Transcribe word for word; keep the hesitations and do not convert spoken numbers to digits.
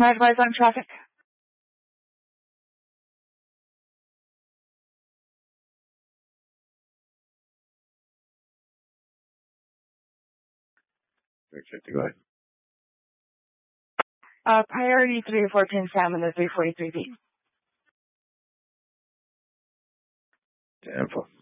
My advice on traffic. Go ahead. Uh, priority three fourteen Sam and the three forty-three B. Info.